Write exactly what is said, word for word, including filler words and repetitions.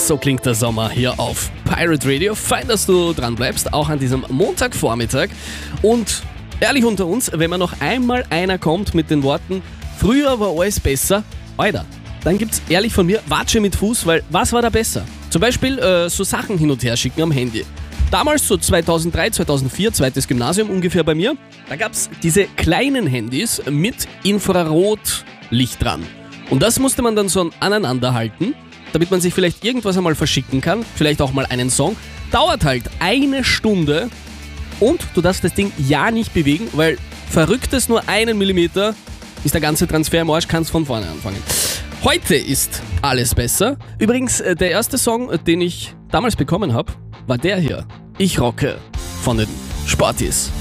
So klingt der Sommer hier auf Pirate Radio. Fein, dass du dran bleibst, auch an diesem Montagvormittag. Und ehrlich unter uns, wenn man noch einmal einer kommt mit den Worten früher war alles besser, Alter, dann gibt's ehrlich von mir Watsche mit Fuß, weil was war da besser? Zum Beispiel äh, so Sachen hin und her schicken am Handy. Damals, so zweitausenddrei, zweitausendvier, zweites Gymnasium ungefähr bei mir, da gab's diese kleinen Handys mit Infrarotlicht dran. Und das musste man dann so aneinander halten, damit man sich vielleicht irgendwas einmal verschicken kann, vielleicht auch mal einen Song. Dauert halt eine Stunde und du darfst das Ding ja nicht bewegen, weil verrücktes nur einen Millimeter ist der ganze Transfer im Arsch, kannst von vorne anfangen. Heute ist alles besser. Übrigens, der erste Song, den ich damals bekommen habe, war der hier. Ich rocke von den Sportis.